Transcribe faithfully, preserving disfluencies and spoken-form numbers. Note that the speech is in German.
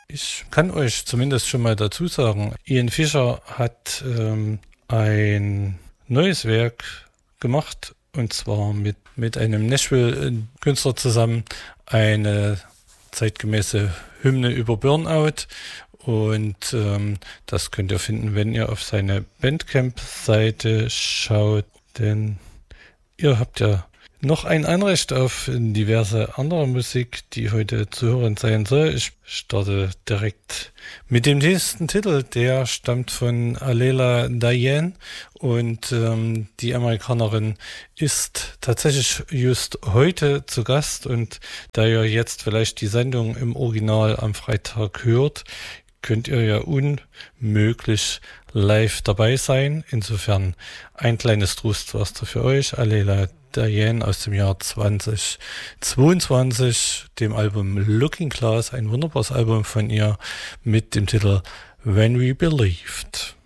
Ich kann euch zumindest schon mal dazu sagen, Ian Fischer hat ähm, ein neues Werk gemacht, und zwar mit, mit einem Nashville-Künstler zusammen, eine zeitgemäße Hymne über Burnout. Und ähm, das könnt ihr finden, wenn ihr auf seine Bandcamp-Seite schaut, denn ihr habt ja noch ein Anrecht auf diverse andere Musik, die heute zu hören sein soll. Ich starte direkt mit dem nächsten Titel. Der stammt von Alela Diane, und ähm, die Amerikanerin ist tatsächlich just heute zu Gast, und da ihr jetzt vielleicht die Sendung im Original am Freitag hört, könnt ihr ja unmöglich live dabei sein. Insofern ein kleines Trostpflaster für euch. Alela Diane aus dem Jahr zwanzig zweiundzwanzig, dem Album Looking Glass, ein wunderbares Album von ihr mit dem Titel When We Believed.